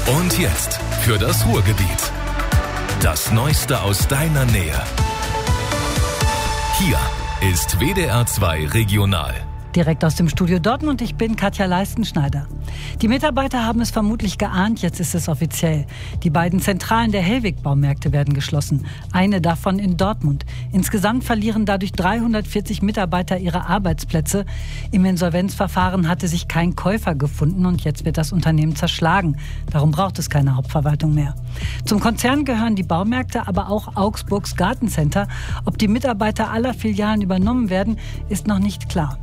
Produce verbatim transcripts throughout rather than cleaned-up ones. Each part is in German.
Und jetzt für das Ruhrgebiet. Das Neueste aus deiner Nähe. Hier ist W D R zwei Regional. Direkt aus dem Studio Dortmund, ich bin Katja Leistenschneider. Die Mitarbeiter haben es vermutlich geahnt, jetzt ist es offiziell. Die beiden Zentralen der Hellweg-Baumärkte werden geschlossen. Eine davon in Dortmund. Insgesamt verlieren dadurch dreihundertvierzig Mitarbeiter ihre Arbeitsplätze. Im Insolvenzverfahren hatte sich kein Käufer gefunden und jetzt wird das Unternehmen zerschlagen. Darum braucht es keine Hauptverwaltung mehr. Zum Konzern gehören die Baumärkte, aber auch Augsburgs Gartencenter. Ob die Mitarbeiter aller Filialen übernommen werden, ist noch nicht klar.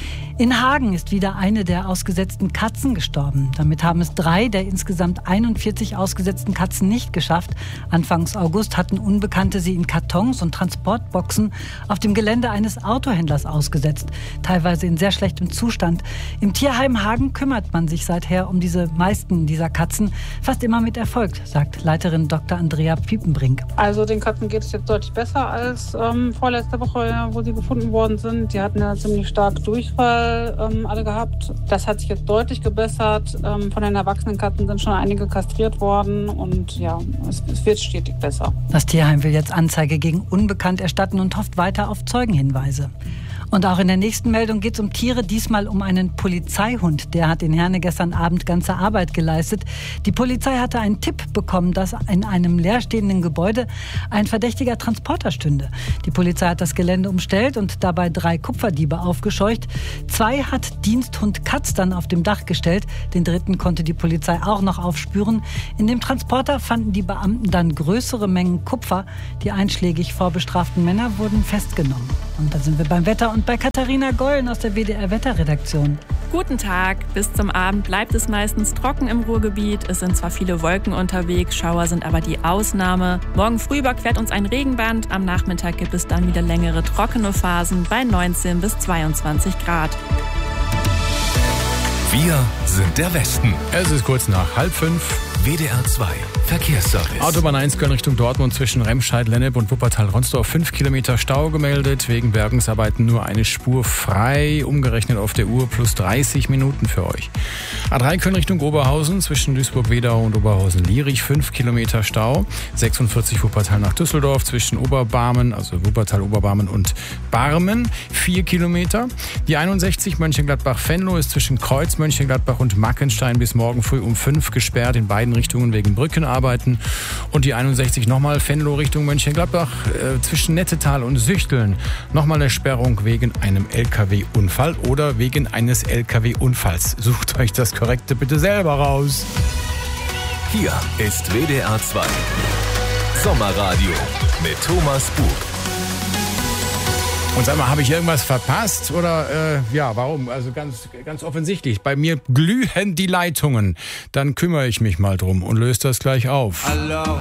In Hagen ist wieder eine der ausgesetzten Katzen gestorben. Damit haben es drei der insgesamt einundvierzig ausgesetzten Katzen nicht geschafft. Anfangs August hatten Unbekannte sie in Kartons und Transportboxen auf dem Gelände eines Autohändlers ausgesetzt. Teilweise in sehr schlechtem Zustand. Im Tierheim Hagen kümmert man sich seither um diese meisten dieser Katzen. Fast immer mit Erfolg, sagt Leiterin Doktor Andrea Piepenbrink. Also den Katzen geht es jetzt deutlich besser als ähm, vorletzte Woche, wo sie gefunden worden sind. Die hatten ja ziemlich stark Durchfall. Ähm, alle gehabt. Das hat sich jetzt deutlich gebessert. Ähm, von den erwachsenen Katzen sind schon einige kastriert worden und ja, es, es wird stetig besser. Das Tierheim will jetzt Anzeige gegen Unbekannt erstatten und hofft weiter auf Zeugenhinweise. Und auch in der nächsten Meldung geht es um Tiere, diesmal um einen Polizeihund. Der hat in Herne gestern Abend ganze Arbeit geleistet. Die Polizei hatte einen Tipp bekommen, dass in einem leerstehenden Gebäude ein verdächtiger Transporter stünde. Die Polizei hat das Gelände umstellt und dabei drei Kupferdiebe aufgescheucht. Zwei hat Diensthund Katz dann auf dem Dach gestellt. Den dritten konnte die Polizei auch noch aufspüren. In dem Transporter fanden die Beamten dann größere Mengen Kupfer. Die einschlägig vorbestraften Männer wurden festgenommen. Und da sind wir beim Wetter und bei Katharina Gollen aus der W D R-Wetterredaktion. Guten Tag. Bis zum Abend bleibt es meistens trocken im Ruhrgebiet. Es sind zwar viele Wolken unterwegs, Schauer sind aber die Ausnahme. Morgen früh überquert uns ein Regenband. Am Nachmittag gibt es dann wieder längere trockene Phasen bei neunzehn bis zweiundzwanzig Grad. Wir sind der Westen. Es ist kurz nach halb fünf. W D R zwei Verkehrsservice. Autobahn eins Köln Richtung Dortmund zwischen Remscheid, Lennep und Wuppertal-Ronsdorf. fünf Kilometer Stau gemeldet. Wegen Bergungsarbeiten nur eine Spur frei. Umgerechnet auf der Uhr plus dreißig Minuten für euch. A drei Köln Richtung Oberhausen zwischen Duisburg-Wedau und Oberhausen-Lierich. fünf Kilometer Stau. sechsundvierzig Wuppertal nach Düsseldorf zwischen Oberbarmen, also Wuppertal-Oberbarmen und Barmen. vier Kilometer. Die einundsechzig Mönchengladbach-Venlo ist zwischen Kreuz, Mönchengladbach und Mackenstein bis morgen früh um fünf gesperrt in beiden Richtungen wegen Brückenarbeiten. Und die einundsechzig nochmal Venlo Richtung Mönchengladbach äh, zwischen Nettetal und Süchteln. Nochmal eine Sperrung wegen einem L K W-Unfall oder wegen eines L K W-Unfalls. Sucht euch das Korrekte bitte selber raus. Hier ist W D R zwei Sommerradio mit Thomas Buch. Und sag mal, habe ich irgendwas verpasst? Oder, äh, ja, warum? Also ganz, ganz offensichtlich. Bei mir glühen die Leitungen. Dann kümmere ich mich mal drum und löse das gleich auf. Hallo,